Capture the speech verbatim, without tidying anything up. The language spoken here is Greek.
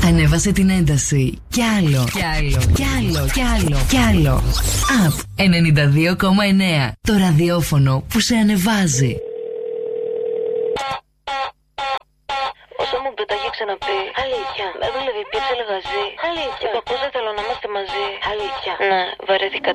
Ανέβασε την ένταση. Κι άλλο. Κι άλλο. Κι άλλο. Κι άλλο. Κι άλλο. Up ενενήντα δύο κόμμα εννέα. Το ραδιόφωνο που σε ανεβάζει. Όσο μου δεν τα είχε ξαναπεί. Αλήθεια. Με δούλευε, πιέψε λεγαζί. Αλήθεια. Είπα πως δεν θέλω να είμαστε μαζί. Αλήθεια. Ναι, βαρέθηκα